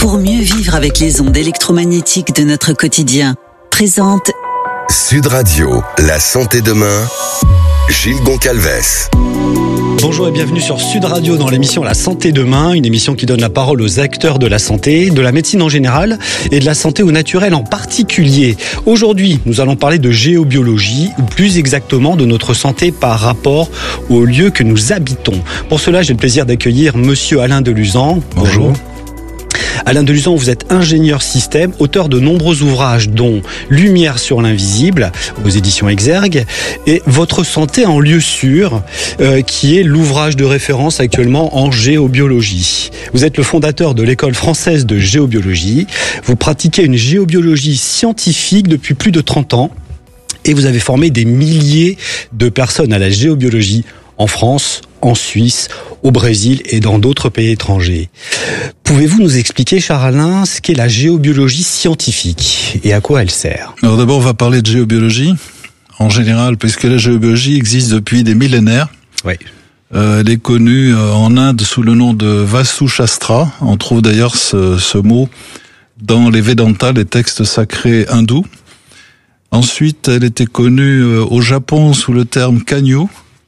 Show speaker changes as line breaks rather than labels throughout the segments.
pour mieux vivre avec les ondes électromagnétiques de notre quotidien, présente
Sud Radio, la santé demain, Gilles Goncalves.
Bonjour et bienvenue sur Sud Radio dans l'émission La Santé Demain, une émission qui donne la parole aux acteurs de la santé, de la médecine en général et de la santé au naturel en particulier. Aujourd'hui, nous allons parler de géobiologie, ou plus exactement de notre santé par rapport au lieu que nous habitons. Pour cela, j'ai le plaisir d'accueillir Monsieur Alain Deluzan.
Bonjour.
Alain Deluzan, vous êtes ingénieur système, auteur de nombreux ouvrages dont Lumière sur l'invisible aux éditions Exergue et Votre santé en lieu sûr, qui est l'ouvrage de référence actuellement en géobiologie. Vous êtes le fondateur de l'école française de géobiologie. Vous pratiquez une géobiologie scientifique depuis plus de 30 ans et vous avez formé des milliers de personnes à la géobiologie en France, en Suisse, au Brésil et dans d'autres pays étrangers. Pouvez-vous nous expliquer, cher Alain, ce qu'est la géobiologie scientifique et à quoi elle sert ?
Alors d'abord, on va parler de géobiologie en général, puisque la géobiologie existe depuis des millénaires.
Oui.
Elle est connue en Inde sous le nom de Vastu Shastra. On trouve d'ailleurs ce mot dans les Vedanta, les textes sacrés hindous. Ensuite, elle était connue au Japon sous le terme Kanyu,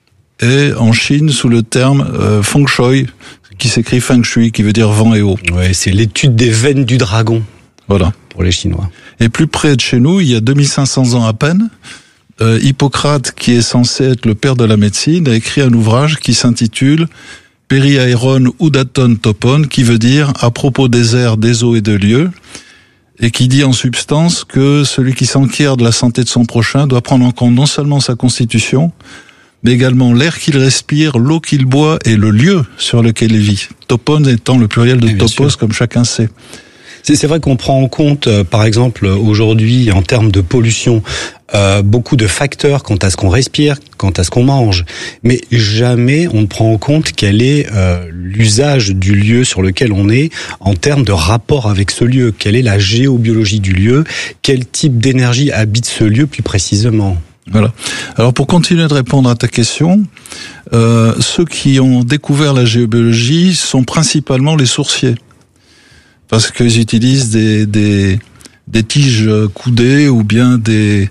et en Chine sous le terme Feng Shui, qui s'écrit Feng Shui, qui veut dire vent et eau.
Ouais, c'est l'étude des veines du dragon.
Voilà.
Pour les Chinois.
Et plus près de chez nous, il y a 2500 ans à peine, Hippocrate, qui est censé être le père de la médecine, a écrit un ouvrage qui s'intitule Periaeron Udaton Topon, qui veut dire à propos des airs, des eaux et de lieux, et qui dit en substance que celui qui s'enquiert de la santé de son prochain doit prendre en compte non seulement sa constitution, mais également l'air qu'il respire, l'eau qu'il boit et le lieu sur lequel il vit. Topon étant le pluriel de topos, comme chacun sait.
C'est vrai qu'on prend en compte, par exemple, aujourd'hui, en termes de pollution, beaucoup de facteurs quant à ce qu'on respire, quant à ce qu'on mange. Mais jamais on ne prend en compte quel est l'usage du lieu sur lequel on est en termes de rapport avec ce lieu. Quelle est la géobiologie du lieu ? Quel type d'énergie habite ce lieu plus précisément ?
Voilà. Alors pour continuer de répondre à ta question, ceux qui ont découvert la géobiologie sont principalement les sourciers, parce qu'ils utilisent des tiges coudées ou bien des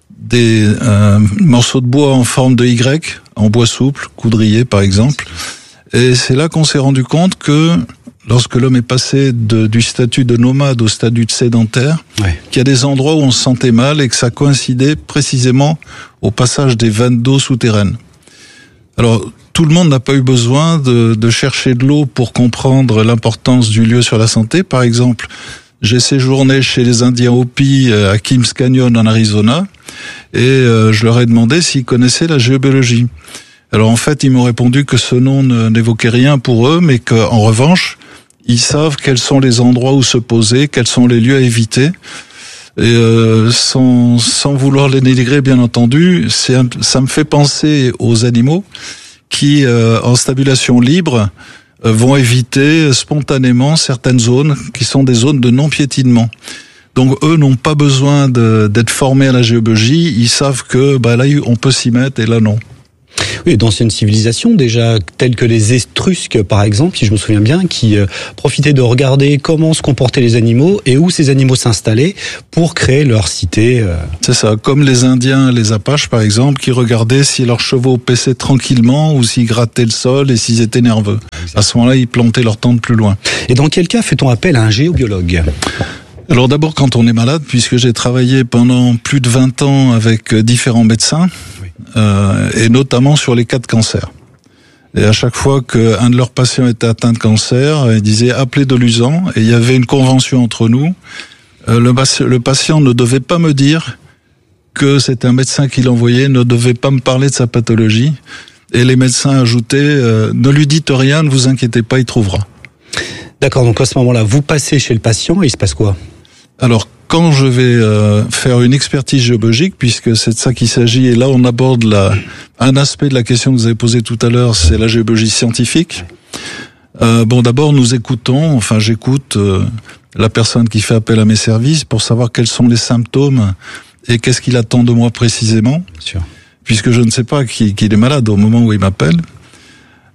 morceaux de bois en forme de Y, en bois souple, coudrier par exemple. Et c'est là qu'on s'est rendu compte que lorsque l'homme est passé du statut de nomade au statut de sédentaire, ouais, qu'il y a des endroits où on se sentait mal et que ça coïncidait précisément au passage des vannes d'eau souterraines. Alors, tout le monde n'a pas eu besoin de chercher de l'eau pour comprendre l'importance du lieu sur la santé. Par exemple, j'ai séjourné chez les Indiens Hopi à Kings Canyon en Arizona et je leur ai demandé s'ils connaissaient la géobiologie. Alors en fait, ils m'ont répondu que ce nom n'évoquait rien pour eux, mais qu'en revanche, ils savent quels sont les endroits où se poser, quels sont les lieux à éviter. Et sans vouloir les dénigrer, bien entendu, ça me fait penser aux animaux qui, en stabulation libre, vont éviter spontanément certaines zones qui sont des zones de non-piétinement. Donc eux n'ont pas besoin d'être formés à la géobiologie, ils savent que là on peut s'y mettre et là non.
Oui, d'anciennes civilisations déjà, telles que les Étrusques par exemple, si je me souviens bien, qui profitaient de regarder comment se comportaient les animaux et où ces animaux s'installaient pour créer leur cité.
C'est ça, comme les Indiens, les Apaches par exemple, qui regardaient si leurs chevaux paissaient tranquillement ou s'ils grattaient le sol et s'ils étaient nerveux. Exactement. À ce moment-là, ils plantaient leur tente plus loin.
Et dans quel cas fait-on appel à un géobiologue ?
Alors d'abord quand on est malade, puisque j'ai travaillé pendant plus de 20 ans avec différents médecins, et notamment sur les cas de cancer. Et à chaque fois qu'un de leurs patients était atteint de cancer, ils disaient appelez Deluzan, et il y avait une convention entre nous. Le patient ne devait pas me dire que c'était un médecin qui l'envoyait, ne devait pas me parler de sa pathologie. Et les médecins ajoutaient ne lui dites rien, ne vous inquiétez pas, il trouvera.
D'accord, donc à ce moment-là, vous passez chez le patient et il se passe quoi ?
Alors, quand je vais faire une expertise géobiologique, puisque c'est de ça qu'il s'agit, et là on aborde un aspect de la question que vous avez posée tout à l'heure, c'est la géobiologie scientifique. D'abord j'écoute la personne qui fait appel à mes services pour savoir quels sont les symptômes et qu'est-ce qu'il attend de moi précisément.
Bien sûr.
Puisque je ne sais pas qu'il est malade au moment où il m'appelle.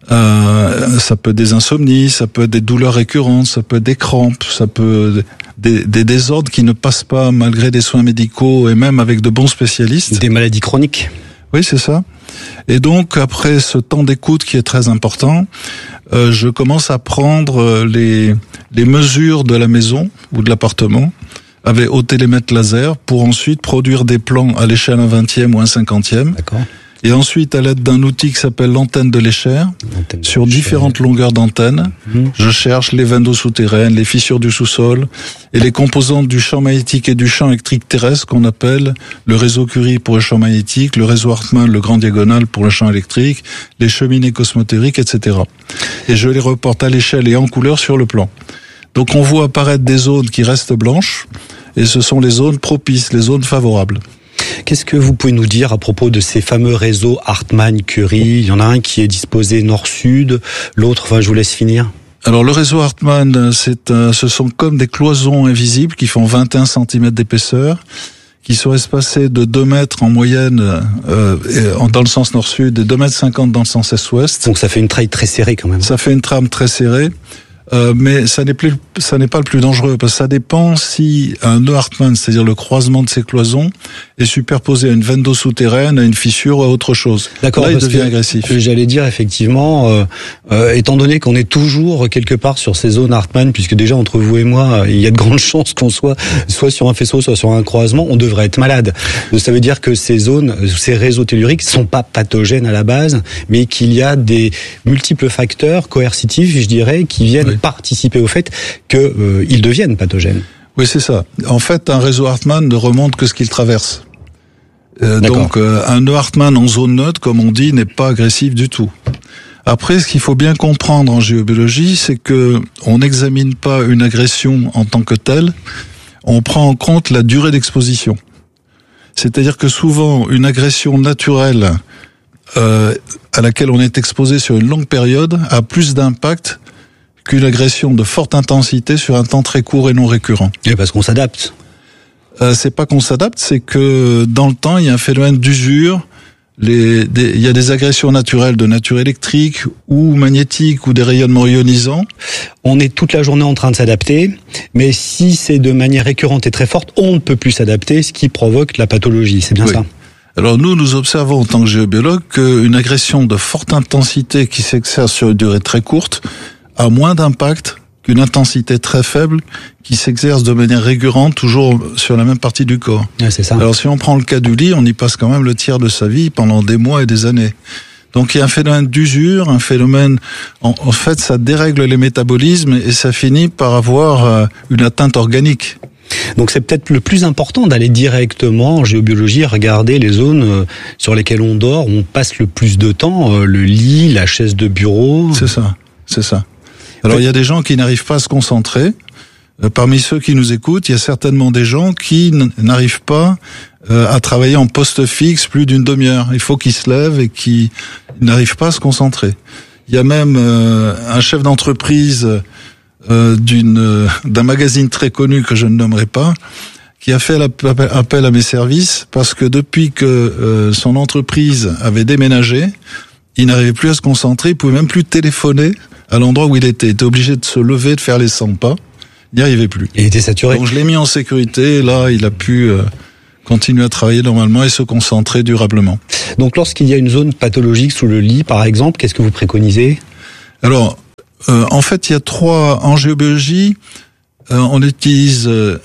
Ça peut être des insomnies, ça peut être des douleurs récurrentes, ça peut être des crampes, ça peut des désordres qui ne passent pas malgré des soins médicaux et même avec de bons spécialistes.
Des maladies chroniques.
Oui, c'est ça. Et donc, après ce temps d'écoute qui est très important, je commence à prendre les mesures de la maison ou de l'appartement au télémètre laser pour ensuite produire des plans à l'échelle 1/20e ou 1/50e.
D'accord.
Et ensuite, à l'aide d'un outil qui s'appelle l'antenne de l'échelle, sur différentes longueurs d'antenne, je cherche les vannes d'eau souterraines, les fissures du sous-sol et les composantes du champ magnétique et du champ électrique terrestre qu'on appelle le réseau Curie pour le champ magnétique, le réseau Hartmann, le grand diagonal pour le champ électrique, les cheminées cosmotériques, etc. Et je les reporte à l'échelle et en couleur sur le plan. Donc on voit apparaître des zones qui restent blanches et ce sont les zones propices, les zones favorables.
Qu'est-ce que vous pouvez nous dire à propos de ces fameux réseaux Hartmann-Curie ? Il y en a un qui est disposé nord-sud, l'autre, je vous laisse finir.
Alors le réseau Hartmann, ce sont comme des cloisons invisibles qui font 21 cm d'épaisseur, qui sont espacées de 2 mètres en moyenne dans le sens nord-sud et 2,50 m dans le sens est-ouest.
Donc ça fait une trame très serrée quand même.
Ça fait une trame très serrée. Mais ça n'est pas le plus dangereux, parce que ça dépend si un nœud Hartmann, c'est-à-dire le croisement de ces cloisons, est superposé à une veine d'eau souterraine, à une fissure ou à autre chose.
D'accord,
là, il devient agressif.
J'allais dire effectivement, étant donné qu'on est toujours quelque part sur ces zones Hartmann, puisque déjà entre vous et moi, il y a de grandes chances qu'on soit sur un faisceau, soit sur un croisement, on devrait être malade. Ça veut dire que ces zones, ces réseaux telluriques sont pas pathogènes à la base, mais qu'il y a des multiples facteurs coercitifs, je dirais, qui viennent participer au fait qu'ils deviennent pathogènes.
Oui, c'est ça. En fait, un réseau Hartmann ne remonte que ce qu'il traverse. Donc, un nœud Hartmann en zone neutre, comme on dit, n'est pas agressif du tout. Après, ce qu'il faut bien comprendre en géobiologie, c'est que on n'examine pas une agression en tant que telle, on prend en compte la durée d'exposition. C'est-à-dire que souvent, une agression naturelle à laquelle on est exposé sur une longue période a plus d'impact qu'une agression de forte intensité sur un temps très court et non récurrent.
Et parce qu'on s'adapte.
C'est pas qu'on s'adapte, c'est que dans le temps, il y a un phénomène d'usure. Il y a des agressions naturelles de nature électrique ou magnétique ou des rayonnements ionisants.
On est toute la journée en train de s'adapter, mais si c'est de manière récurrente et très forte, on ne peut plus s'adapter, ce qui provoque la pathologie. C'est bien ça.
Alors nous observons en tant que géobiologues qu'une agression de forte intensité qui s'exerce sur une durée très courte a moins d'impact qu'une intensité très faible qui s'exerce de manière récurrente, toujours sur la même partie du corps.
Ouais, c'est ça.
Alors si on prend le cas du lit, on y passe quand même le tiers de sa vie pendant des mois et des années. Donc il y a un phénomène d'usure, un phénomène... En fait, ça dérègle les métabolismes et ça finit par avoir une atteinte organique.
Donc c'est peut-être le plus important d'aller directement en géobiologie, regarder les zones sur lesquelles on dort, où on passe le plus de temps, le lit, la chaise de bureau...
C'est ça. Alors il y a des gens qui n'arrivent pas à se concentrer. Parmi ceux qui nous écoutent, il y a certainement des gens qui n'arrivent pas à travailler en poste fixe plus d'une demi-heure. Il faut qu'ils se lèvent et qu'ils n'arrivent pas à se concentrer. Il y a même un chef d'entreprise d'un magazine très connu que je ne nommerai pas, qui a fait appel à mes services parce que depuis que son entreprise avait déménagé, il n'arrivait plus à se concentrer, il pouvait même plus téléphoner à l'endroit où il était obligé de se lever, de faire les 100 pas. Il n'y arrivait plus.
Il était saturé.
Donc je l'ai mis en sécurité, et là il a pu continuer à travailler normalement et se concentrer durablement.
Donc lorsqu'il y a une zone pathologique sous le lit, par exemple, qu'est-ce que vous préconisez ?
Alors, en fait, il y a en géobiologie, on utilise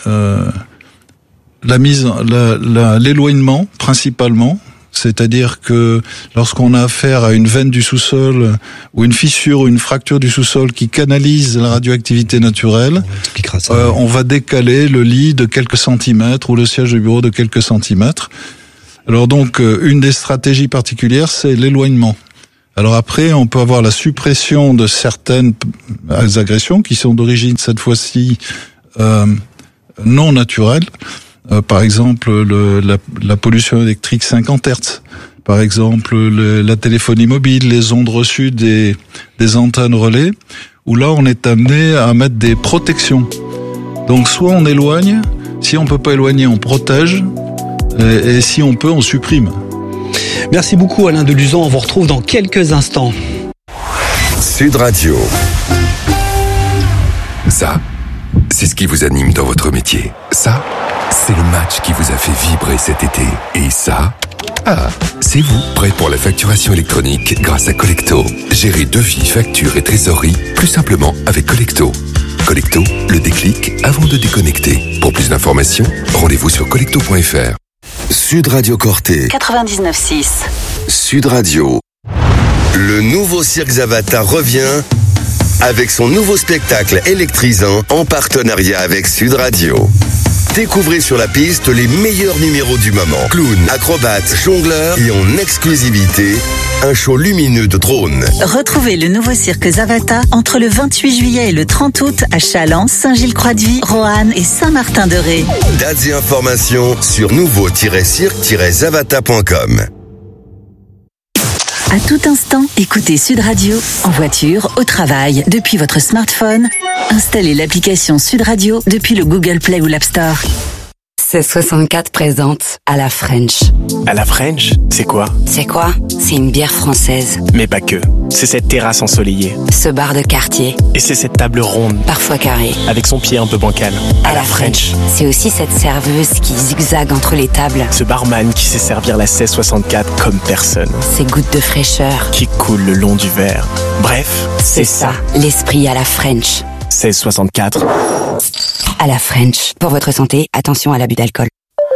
l'éloignement principalement. C'est-à-dire que lorsqu'on a affaire à une veine du sous-sol ou une fissure ou une fracture du sous-sol qui canalise la radioactivité naturelle, on va décaler le lit de quelques centimètres ou le siège de bureau de quelques centimètres. Alors donc, une des stratégies particulières, c'est l'éloignement. Alors après, on peut avoir la suppression de certaines agressions qui sont d'origine, cette fois-ci, non naturelle. Par exemple, la pollution électrique 50 Hz. Par exemple, la téléphonie mobile, les ondes reçues des antennes relais, où là, on est amené à mettre des protections. Donc, soit on éloigne, si on peut pas éloigner, on protège, et si on peut, on supprime.
Merci beaucoup Alain Deluzan, on vous retrouve dans quelques instants.
Sud Radio.
Ça, c'est ce qui vous anime dans votre métier. Ça, c'est le match qui vous a fait vibrer cet été. Et ça, c'est vous, prêt pour la facturation électronique grâce à Collecto. Gérez devis, factures et trésorerie plus simplement avec Collecto. Collecto, le déclic avant de déconnecter. Pour plus d'informations, rendez-vous sur collecto.fr.
Sud Radio Corté.
99.6.
Sud Radio. Le nouveau Cirque Zavata revient avec son nouveau spectacle électrisant en partenariat avec Sud Radio. Découvrez sur la piste les meilleurs numéros du moment. Clowns, acrobates, jongleurs et en exclusivité, un show lumineux de drones.
Retrouvez le nouveau Cirque Zavata entre le 28 juillet et le 30 août à Challans, Saint-Gilles-Croix-de-Vie, Roanne et Saint-Martin-de-Ré.
Dates et informations sur nouveau-cirque-zavata.com.
À tout instant, écoutez Sud Radio, en voiture, au travail, depuis votre smartphone. Installez l'application Sud Radio depuis le Google Play ou l'App Store.
1664 présente à la French.
À la French, c'est quoi?
C'est quoi? C'est une bière française.
Mais pas que. C'est cette terrasse ensoleillée.
Ce bar de quartier.
Et c'est cette table ronde.
Parfois carrée.
Avec son pied un peu bancal.
À la French. C'est aussi cette serveuse qui zigzague entre les tables.
Ce barman qui sait servir la 1664 comme personne.
Ces gouttes de fraîcheur.
Qui coulent le long du verre. Bref, c'est ça.
L'esprit à la French.
1664.
À la French. Pour votre santé, attention à l'abus d'alcool.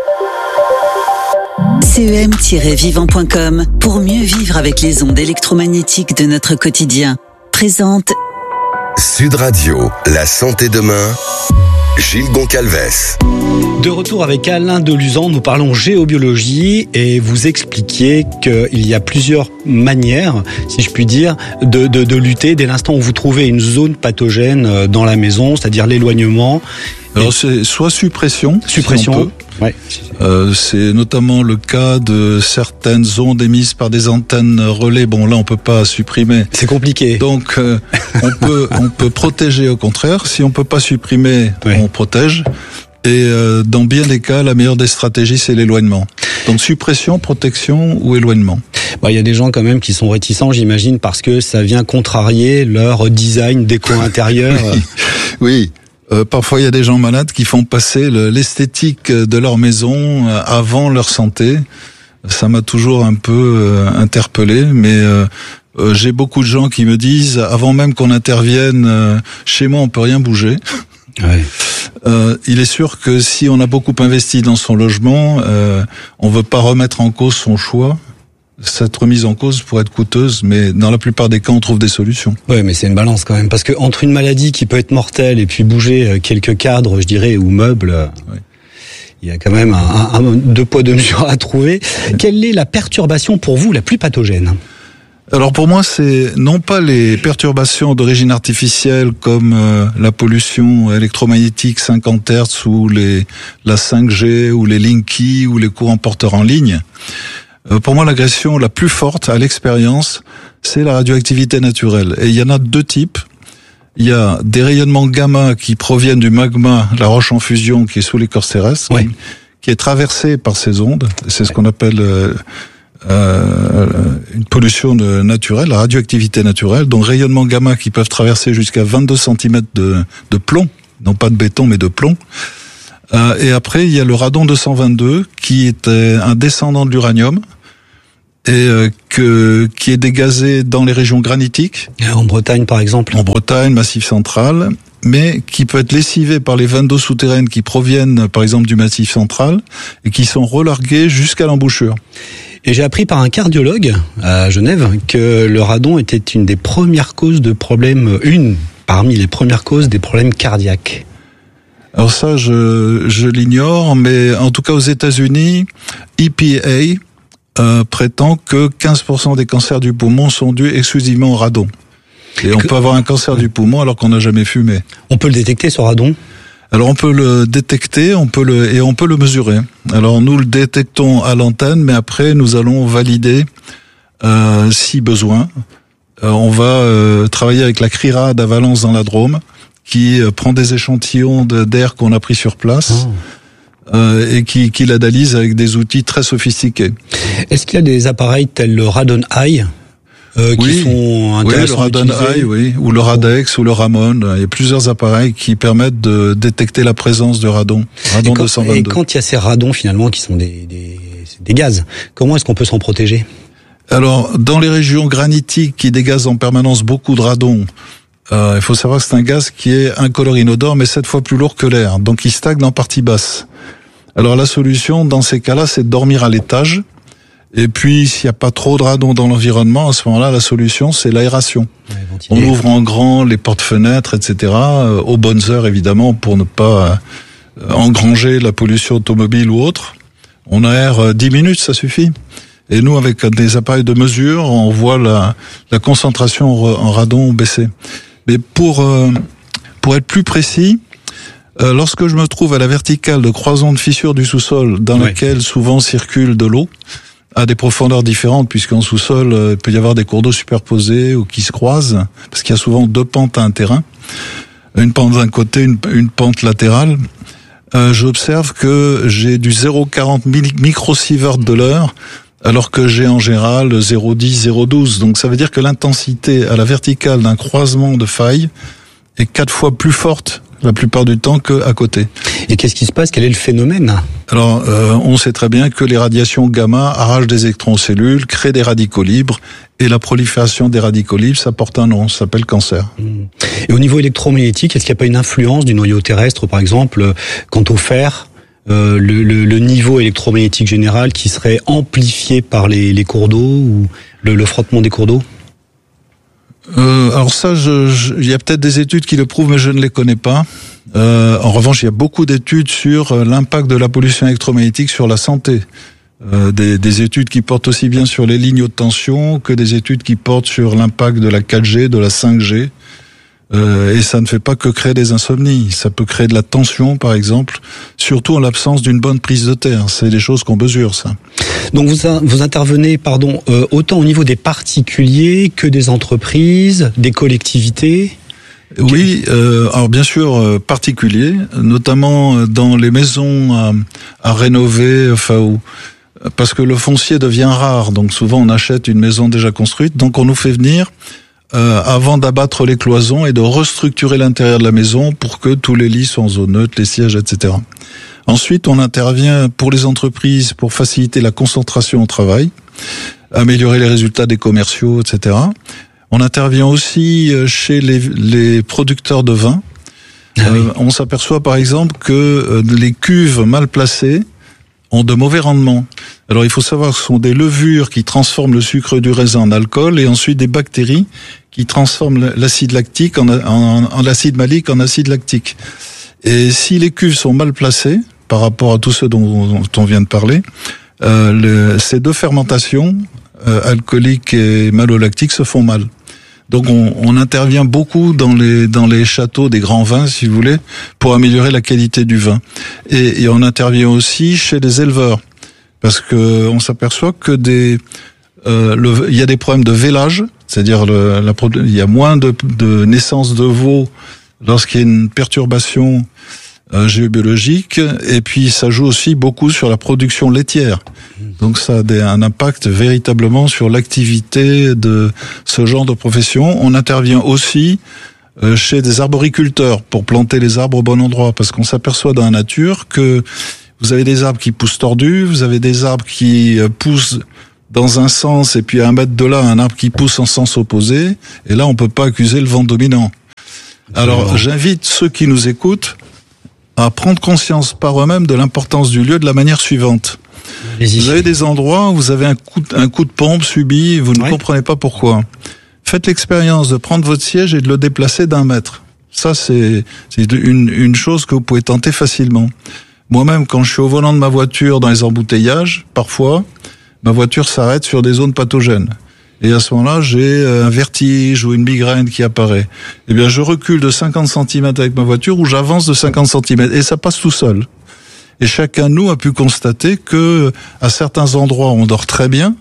CEM-vivant.com pour mieux vivre avec les ondes électromagnétiques de notre quotidien. Présente
Sud Radio, la santé demain. Gilles Goncalves.
De retour avec Alain Deluzan, nous parlons géobiologie et vous expliquiez qu'il y a plusieurs manières, si je puis dire, de lutter dès l'instant où vous trouvez une zone pathogène dans la maison, c'est-à-dire l'éloignement.
Alors c'est soit suppression.
Suppression.
Ouais. C'est notamment le cas de certaines ondes émises par des antennes relais. Bon, là, on peut pas supprimer.
C'est compliqué.
Donc, on peut protéger au contraire. Si on peut pas supprimer, on protège. Et dans bien des cas, la meilleure des stratégies, c'est l'éloignement. Donc, suppression, protection ou éloignement.
Il y a des gens quand même qui sont réticents, j'imagine, parce que ça vient contrarier leur design déco intérieur.
Oui. Parfois, il y a des gens malades qui font passer l'esthétique de leur maison avant leur santé. Ça m'a toujours un peu interpellé, mais j'ai beaucoup de gens qui me disent, avant même qu'on intervienne, chez moi, on peut rien bouger.
Ouais.
Il est sûr que si on a beaucoup investi dans son logement, on veut pas remettre en cause son choix. Cette remise en cause pourrait être coûteuse, mais dans la plupart des cas, on trouve des solutions.
Ouais, mais c'est une balance quand même, parce que entre une maladie qui peut être mortelle et puis bouger quelques cadres, je dirais, ou meubles, il y a quand même un deux poids deux mesures à trouver. Quelle est la perturbation pour vous la plus pathogène ?
Alors pour moi, c'est non pas les perturbations d'origine artificielle comme la pollution électromagnétique 50 Hz ou la 5G ou les Linky ou les courants porteurs en ligne. Pour moi, l'agression la plus forte à l'expérience, c'est la radioactivité naturelle. Et il y en a deux types. Il y a des rayonnements gamma qui proviennent du magma, la roche en fusion qui est sous l'écorce terrestre, qui est traversée par ces ondes. C'est ce qu'on appelle une pollution naturelle, la radioactivité naturelle. Donc rayonnements gamma qui peuvent traverser jusqu'à 22 cm de plomb, non pas de béton mais de plomb. Et après, il y a le radon 222 qui est un descendant de l'uranium et qui est dégazé dans les régions granitiques.
En Bretagne, par exemple.
En Bretagne, Massif central, mais qui peut être lessivé par les vannes d'eau souterraines qui proviennent, par exemple, du Massif central et qui sont relarguées jusqu'à l'embouchure.
Et j'ai appris par un cardiologue à Genève que le radon était une des premières causes de problèmes, parmi les premières causes des problèmes cardiaques.
Alors ça, je l'ignore, mais en tout cas aux États-Unis, EPA prétend que 15% des cancers du poumon sont dus exclusivement au radon. Et on peut avoir un cancer du poumon alors qu'on n'a jamais fumé.
On peut le détecter, ce radon ?
Alors on peut le détecter, on peut le mesurer. Alors nous le détectons à l'antenne, mais après nous allons valider si besoin. On va travailler avec la CRIRAD à Valence dans la Drôme, qui prend des échantillons d'air qu'on a pris sur place et qui l'analyse avec des outils très sophistiqués.
Est-ce qu'il y a des appareils tels le Radon Eye ? qui sont intéressants.
Oui, le Radon-I, oui, ou le Radex, ou le Ramon. Il y a plusieurs appareils qui permettent de détecter la présence de radon. Radon 222.
Et quand il y a ces radons, finalement, qui sont des gaz, comment est-ce qu'on peut s'en protéger?
Alors, dans les régions granitiques qui dégazent en permanence beaucoup de radon, il faut savoir que c'est un gaz qui est incolore inodore, mais 7 fois plus lourd que l'air. Donc, il stagne en partie basse. Alors, la solution, dans ces cas-là, c'est de dormir à l'étage. Et puis, s'il n'y a pas trop de radon dans l'environnement, à ce moment-là, la solution, c'est l'aération. On ouvre en grand les portes-fenêtres, etc., aux bonnes heures, évidemment, pour ne pas engranger la pollution automobile ou autre. On aère 10 minutes, ça suffit. Et nous, avec des appareils de mesure, on voit la concentration en radon baisser. Mais pour être plus précis, lorsque je me trouve à la verticale de croisons de fissures du sous-sol, dans laquelle souvent circule de l'eau, à des profondeurs différentes, puisqu'en sous-sol, il peut y avoir des cours d'eau superposés ou qui se croisent, parce qu'il y a souvent 2 pentes à un terrain, une pente d'un côté, une pente latérale. J'observe que j'ai du 0,40 microsievert de l'heure, alors que j'ai en général 0,10, 0,12. Donc ça veut dire que l'intensité à la verticale d'un croisement de failles est 4 fois plus forte la plupart du temps qu'à côté.
Et qu'est-ce qui se passe? Quel est le phénomène?
Alors, on sait très bien que les radiations gamma arrachent des électrons aux cellules, créent des radicaux libres, et la prolifération des radicaux libres, ça porte un nom, ça s'appelle cancer.
Et au niveau électromagnétique, est-ce qu'il n'y a pas une influence du noyau terrestre, par exemple, quant au fer, le niveau électromagnétique général qui serait amplifié par les cours d'eau ou le frottement des cours d'eau?
Alors ça, il y a peut-être des études qui le prouvent, mais je ne les connais pas. En revanche, il y a beaucoup d'études sur l'impact de la pollution électromagnétique sur la santé. Des études qui portent aussi bien sur les lignes haute tension que des études qui portent sur l'impact de la 4G, de la 5G. Et ça ne fait pas que créer des insomnies. Ça peut créer de la tension, par exemple, surtout en l'absence d'une bonne prise de terre. C'est des choses qu'on mesure, ça.
Donc vous intervenez, autant au niveau des particuliers que des entreprises, des collectivités?
Oui, alors bien sûr particuliers, notamment dans les maisons à rénover, parce que le foncier devient rare. Donc souvent on achète une maison déjà construite, donc on nous fait venir avant d'abattre les cloisons et de restructurer l'intérieur de la maison pour que tous les lits soient en zone neutre, les sièges, etc. Ensuite, on intervient pour les entreprises pour faciliter la concentration au travail, améliorer les résultats des commerciaux, etc. On intervient aussi chez les producteurs de vin. On s'aperçoit par exemple que les cuves mal placées ont de mauvais rendements. Alors il faut savoir que ce sont des levures qui transforment le sucre du raisin en alcool et ensuite des bactéries qui transforment l'acide lactique en l'acide malique en acide lactique. Et si les cuves sont mal placées par rapport à tout ce dont on vient de parler, ces 2 fermentations, alcooliques et malolactiques, se font mal. Donc on intervient beaucoup dans les châteaux des grands vins, si vous voulez, pour améliorer la qualité du vin. Et on intervient aussi chez les éleveurs, parce que on s'aperçoit que il y a des problèmes de vélage, c'est-à-dire il y a moins de naissance de veaux lorsqu'il y a une perturbation géobiologique, et puis ça joue aussi beaucoup sur la production laitière. Donc ça a un impact véritablement sur l'activité de ce genre de profession. On intervient aussi chez des arboriculteurs pour planter les arbres au bon endroit, parce qu'on s'aperçoit dans la nature que vous avez des arbres qui poussent tordus, vous avez des arbres qui poussent dans un sens, et puis à 1 mètre de là, un arbre qui pousse en sens opposé, et là on peut pas accuser le vent dominant. Alors j'invite ceux qui nous écoutent à prendre conscience par eux-mêmes de l'importance du lieu de la manière suivante. Vous avez des endroits où vous avez un coup de pompe subi et vous ne comprenez pas pourquoi. Faites l'expérience de prendre votre siège et de le déplacer d'1 mètre. Ça, c'est une chose que vous pouvez tenter facilement. Moi-même, quand je suis au volant de ma voiture dans les embouteillages, parfois, ma voiture s'arrête sur des zones pathogènes. Et à ce moment-là, j'ai un vertige ou une migraine qui apparaît. Eh bien, je recule de 50 cm avec ma voiture ou j'avance de 50 cm et ça passe tout seul. Et chacun de nous a pu constater que à certains endroits, on dort très bien,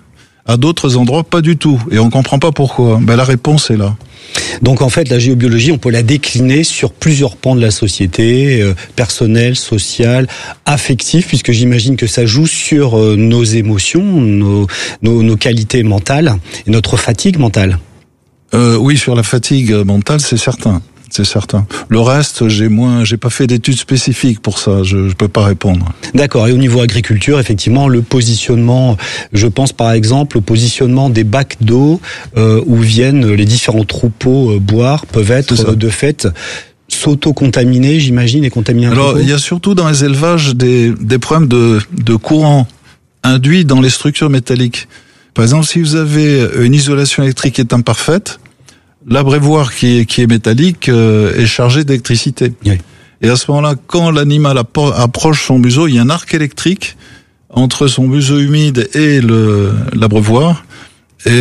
À d'autres endroits, pas du tout. Et on comprend pas pourquoi. La réponse est là.
Donc en fait, la géobiologie, on peut la décliner sur plusieurs pans de la société, personnel, social, affectif, puisque j'imagine que ça joue sur nos émotions, nos qualités mentales et notre fatigue mentale.
Oui, sur la fatigue mentale, c'est certain. C'est certain. Le reste, j'ai pas fait d'études spécifiques pour ça. Je peux pas répondre.
D'accord. Et au niveau agriculture, effectivement, le positionnement, je pense par exemple au positionnement des bacs d'eau où viennent les différents troupeaux boire, peuvent être de fait s'auto-contaminer, j'imagine, et contaminer un troupeau.
Alors, il y a surtout dans les élevages des problèmes de courant induits dans les structures métalliques. Par exemple, si vous avez une isolation électrique qui est imparfaite, l'abreuvoir qui est métallique est chargé d'électricité. Oui. Et à ce moment-là, quand l'animal approche son museau, il y a un arc électrique entre son museau humide et l'abreuvoir. Et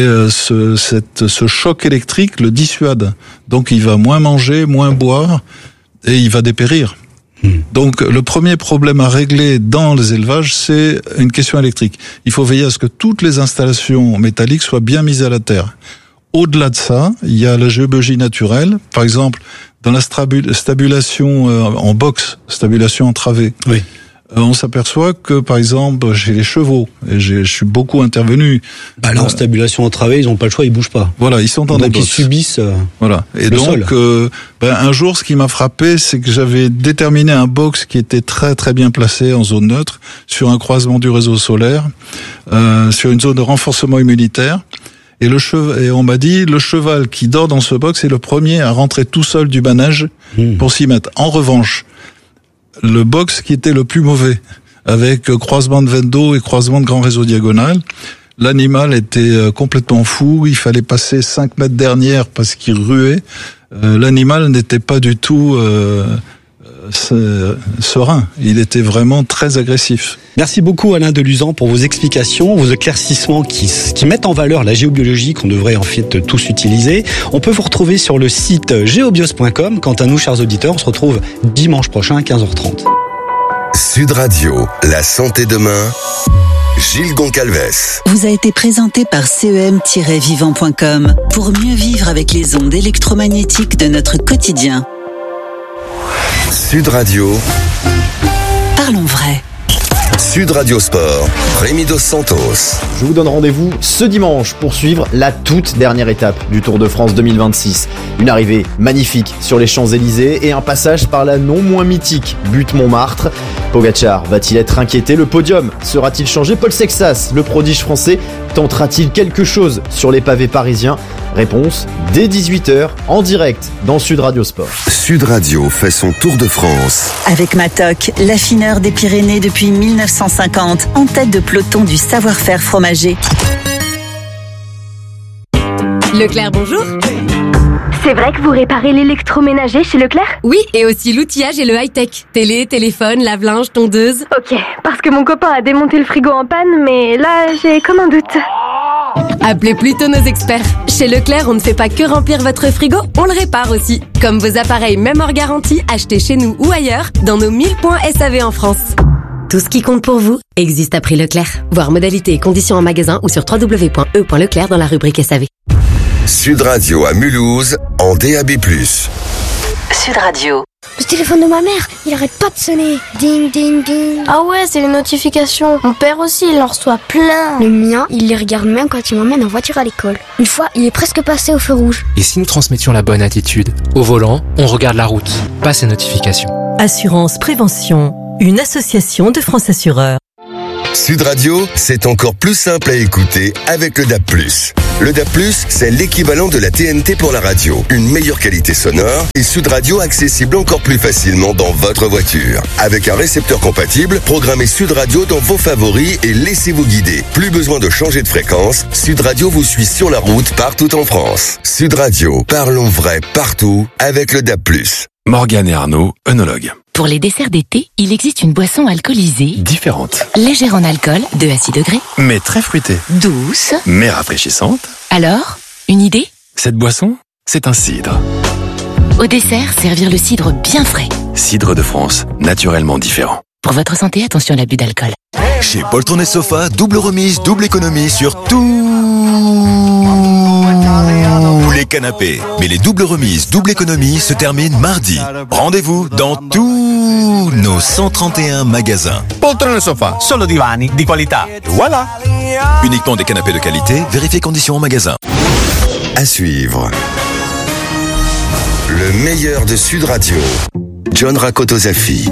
ce choc électrique le dissuade. Donc il va moins manger, moins boire, et il va dépérir. Donc le premier problème à régler dans les élevages, c'est une question électrique. Il faut veiller à ce que toutes les installations métalliques soient bien mises à la terre. Au-delà de ça, il y a la géobiologie naturelle. Par exemple, dans la stabulation en box, stabulation en travée, oui. On s'aperçoit que, par exemple, chez les chevaux, et je suis beaucoup intervenu.
Là, en stabulation en travée, ils n'ont pas le choix, ils bougent pas.
Voilà, ils sont dans des box.
Donc ils subissent.
Voilà. Et donc, un jour, ce qui m'a frappé, c'est que j'avais déterminé un box qui était très très bien placé en zone neutre, sur un croisement du réseau solaire, sur une zone de renforcement immunitaire. Et on m'a dit, le cheval qui dort dans ce box est le premier à rentrer tout seul du manège pour s'y mettre. En revanche, le box qui était le plus mauvais, avec croisement de veine d'eau et croisement de grand réseau diagonal, l'animal était complètement fou, il fallait passer 5 mètres dernière parce qu'il ruait. L'animal n'était pas du tout serein, il était vraiment très agressif.
Merci beaucoup Alain Deluzan pour vos explications, vos éclaircissements qui mettent en valeur la géobiologie qu'on devrait en fait tous utiliser. On peut vous retrouver sur le site geobios.com. Quant à nous, chers auditeurs, on se retrouve dimanche prochain à 15h30.
Sud Radio, la santé demain, Gilles Goncalves.
Vous a été présenté par CEM-vivant.com pour mieux vivre avec les ondes électromagnétiques de notre quotidien.
Sud Radio,
parlons vrai.
Sud Radio Sport, Rémi Dos Santos.
Je vous donne rendez-vous ce dimanche pour suivre la toute dernière étape du Tour de France 2026. Une arrivée magnifique sur les Champs-Élysées et un passage par la non moins mythique butte Montmartre. Pogacar va-t-il être inquiété? Le podium sera-t-il changé? Paul Sexas, le prodige français, tentera-t-il quelque chose sur les pavés parisiens? Réponse dès 18h en direct dans Sud Radio Sport.
Sud Radio fait son Tour de France.
Avec Matok, l'affineur des Pyrénées depuis 1950, en tête de peloton du savoir-faire fromager.
Leclerc, bonjour.
C'est vrai que vous réparez l'électroménager chez Leclerc?
Oui, et aussi l'outillage et le high-tech. Télé, téléphone, lave-linge, tondeuse.
Ok, parce que mon copain a démonté le frigo en panne, mais là, j'ai comme un doute.
Appelez plutôt nos experts. Chez Leclerc, on ne fait pas que remplir votre frigo, on le répare aussi. Comme vos appareils, même hors garantie, achetés chez nous ou ailleurs, dans nos 1000 points SAV en France. Tout ce qui compte pour vous existe à prix Leclerc. Voir modalités et conditions en magasin ou sur www.e.leclerc dans la rubrique SAV.
Sud Radio à Mulhouse, en DAB+.
Sud Radio.
Le téléphone de ma mère, il arrête pas de sonner. Ding, ding, ding.
Ah ouais, c'est les notifications. Mon père aussi, il en reçoit plein.
Le mien, il les regarde même quand il m'emmène en voiture à l'école. Une fois, il est presque passé au feu rouge.
Et si nous transmettions la bonne attitude? Au volant, on regarde la route, pas ces notifications.
Assurance Prévention, une association de France Assureurs.
Sud Radio, c'est encore plus simple à écouter avec le DAB+. Le DAB+, c'est l'équivalent de la TNT pour la radio. Une meilleure qualité sonore et Sud Radio accessible encore plus facilement dans votre voiture. Avec un récepteur compatible, programmez Sud Radio dans vos favoris et laissez-vous guider. Plus besoin de changer de fréquence, Sud Radio vous suit sur la route partout en France. Sud Radio, parlons vrai partout avec le DAB+.
Morgane et Arnaud, œnologues.
Pour les desserts d'été, il existe une boisson alcoolisée
différente,
légère en alcool, 2 à 6 degrés,
mais très fruitée,
douce,
mais rafraîchissante.
Alors, une idée?
Cette boisson, c'est un cidre.
Au dessert, servir le cidre bien frais.
Cidre de France, naturellement différent.
Pour votre santé, attention à l'abus d'alcool.
Chez Poltron et Sofa, double remise, double économie sur tout. les canapés. Mais les doubles remises, double économie se terminent mardi. Rendez-vous dans tous nos 131 magasins.
Poltrone sofa, solo divani di qualità. Voilà.
Uniquement des canapés de qualité, vérifiez conditions en magasin.
À suivre. Le meilleur de Sud Radio. John Rakotozafi.